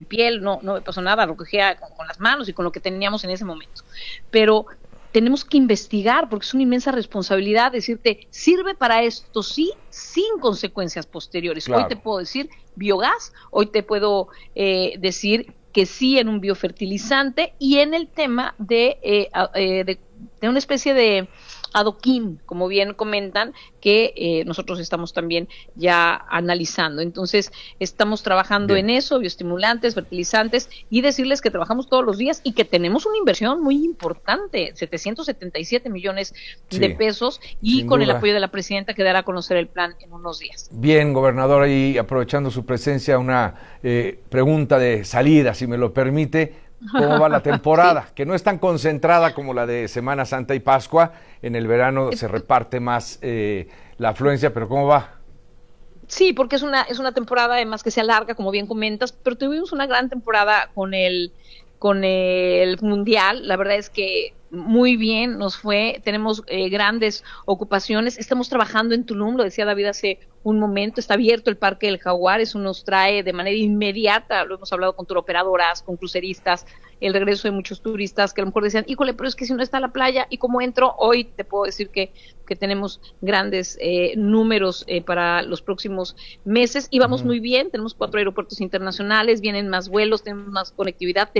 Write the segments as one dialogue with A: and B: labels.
A: piel, no me pasó nada, lo cogía con las manos y con lo que teníamos en ese momento. Pero tenemos que investigar, porque es una inmensa responsabilidad decirte, sirve para esto, sí, sin consecuencias posteriores. Claro. Hoy te puedo decir biogás, hoy te puedo decir que sí en un biofertilizante, y en el tema de una especie de adoquín, como bien comentan, que nosotros estamos también ya analizando. Entonces, estamos trabajando en eso, bioestimulantes, fertilizantes, y decirles que trabajamos todos los días y que tenemos una inversión muy importante, 777 millones de pesos, y con el apoyo de la presidenta que dará a conocer el plan en unos días.
B: Bien, gobernadora, y aprovechando su presencia, una pregunta de salida, si me lo permite. ¿Cómo va la temporada? Sí. Que no es tan concentrada como la de Semana Santa y Pascua. En el verano se reparte más la afluencia, pero ¿cómo va?
A: Sí, porque es una temporada además que se alarga, como bien comentas, pero tuvimos una gran temporada con el Mundial. La verdad es que muy bien nos fue, tenemos grandes ocupaciones, estamos trabajando en Tulum, lo decía David hace un momento, está abierto el Parque del Jaguar, eso nos trae de manera inmediata, lo hemos hablado con turoperadoras, con cruceristas, el regreso de muchos turistas que a lo mejor decían, híjole, pero es que si no está la playa, ¿y cómo entro? Hoy te puedo decir que tenemos grandes números para los próximos meses, y vamos muy bien, tenemos 4 aeropuertos internacionales, vienen más vuelos, tenemos más conectividad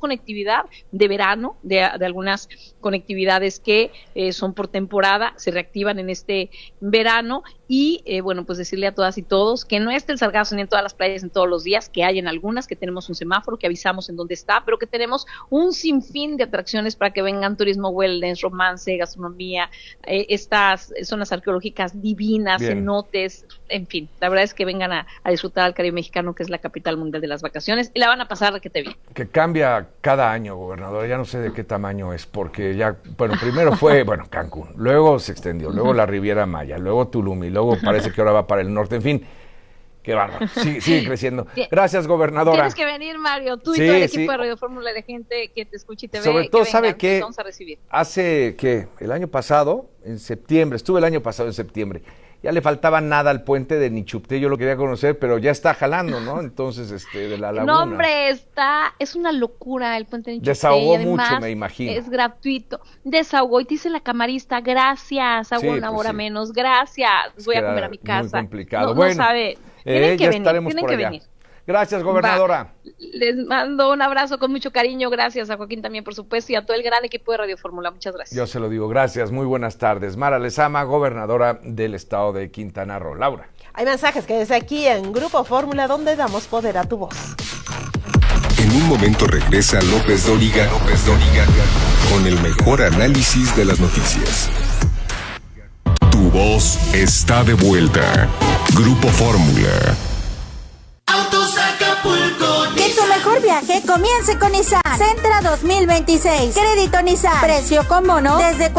A: de verano, de algunas conectividades que son por temporada, se reactivan en este verano, y bueno, pues decirle a todas y todos que no esté el sargazo ni en todas las playas en todos los días, que hay en algunas, que tenemos un semáforo, que avisamos en dónde está, pero que tenemos un sinfín de atracciones para que vengan: turismo wellness, romance, gastronomía, estas zonas arqueológicas divinas, cenotes, en fin, la verdad es que vengan a disfrutar al Caribe mexicano, que es la capital mundial de las vacaciones, y la van a pasar requete bien.
B: Que cambia cada año, gobernador, ya no sé de qué tamaño es, porque ya, bueno, primero fue, Cancún, luego se extendió, luego la Riviera Maya, luego Tulum, y luego parece que ahora va para el norte, en fin, qué bárbaro, sigue creciendo. Gracias, gobernadora.
A: Tienes que venir, Mario, tú y todo el equipo de Radio Fórmula, de gente que te escucha y te ve.
B: Sobre todo, ¿sabe qué?
A: Vamos a recibir.
B: Hace, el año pasado, en septiembre, estuve el año pasado en septiembre, ya le faltaba nada al puente de Nichupté, yo lo quería conocer, pero ya está jalando, ¿no? Entonces, de la laguna.
A: No, hombre, es una locura el puente de Nichupté.
B: Desahogó mucho, me imagino.
A: Es gratuito. Desahogó, y te dice la camarista, gracias, hago una hora menos, gracias, voy a comer a mi casa.
B: Muy complicado.
A: No,
B: bueno,
A: no sabe, tienen que venir,
B: estaremos por allá. Gracias, gobernadora.
A: Les mando un abrazo con mucho cariño, gracias a Joaquín también, por supuesto, y a todo el gran equipo de Radio Fórmula, muchas gracias.
B: Yo se lo digo, gracias, muy buenas tardes. Mara Lezama, gobernadora del estado de Quintana Roo. Laura.
C: Hay mensajes que desde aquí en Grupo Fórmula, donde damos poder a tu voz.
D: En un momento regresa López Dóriga con el mejor análisis de las noticias. Tu voz está de vuelta. Grupo Fórmula.
E: Autos Acapulco.
F: Que tu mejor viaje comience con Nissan Sentra 2026. Crédito Nissan. Precio con bono desde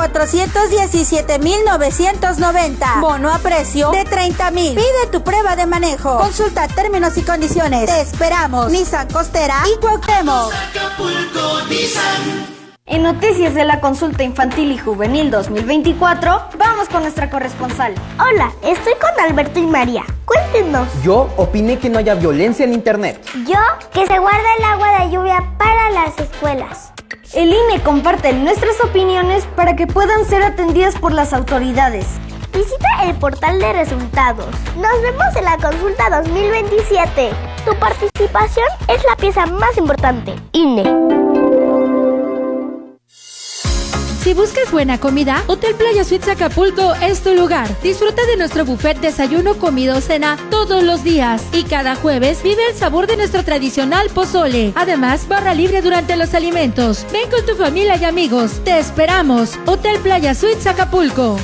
F: 417,990. Bono a precio de 30,000. Pide tu prueba de manejo. Consulta términos y condiciones. Te esperamos. Nissan Costera y Cuauhtémoc.
E: Acapulco, Nissan.
G: En Noticias de la Consulta Infantil y Juvenil 2024, vamos con nuestra corresponsal.
H: Hola, estoy con Alberto y María. Cuéntenos.
I: Yo opiné que no haya violencia en internet.
H: Yo, que se guarda el agua de lluvia para las escuelas.
G: El INE comparte nuestras opiniones para que puedan ser atendidas por las autoridades.
H: Visita el portal de resultados. Nos vemos en la consulta 2027. Tu participación es la pieza más importante. INE.
J: Si buscas buena comida, Hotel Playa Suites Acapulco es tu lugar. Disfruta de nuestro buffet desayuno, comida o cena todos los días. Y cada jueves vive el sabor de nuestro tradicional pozole. Además, barra libre durante los alimentos. Ven con tu familia y amigos. Te esperamos. Hotel Playa Suites Acapulco.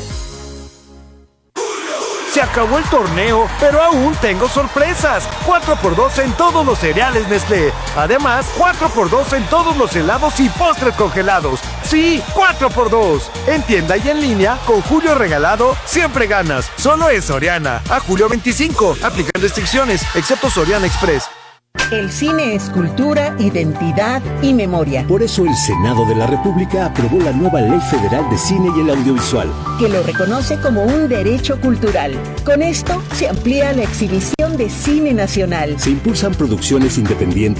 K: Se acabó el torneo, pero aún tengo sorpresas. 4x2 en todos los cereales Nestlé. Además, 4x2 en todos los helados y postres congelados. Sí, 4x2. En tienda y en línea, con Julio Regalado, siempre ganas. Solo es Soriana. A julio 25. Aplican restricciones, excepto Soriana Express.
L: El cine es cultura, identidad y memoria.
M: Por eso el Senado de la República aprobó la nueva Ley Federal de Cine y el Audiovisual,
L: que lo reconoce como un derecho cultural. Con esto se amplía la exhibición de cine nacional.
M: Se impulsan producciones independientes